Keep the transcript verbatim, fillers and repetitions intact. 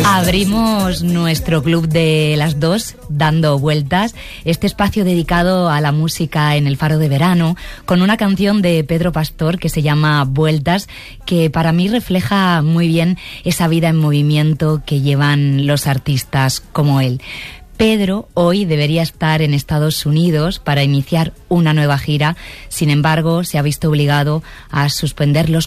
Abrimos nuestro club de las dos, Dando Vueltas, este espacio dedicado a la música en el Faro de Verano, con una canción de Pedro Pastor que se llama Vueltas, que para mí refleja muy bien esa vida en movimiento que llevan los artistas como él. Pedro hoy debería estar en Estados Unidos para iniciar una nueva gira, sin embargo se ha visto obligado a suspender los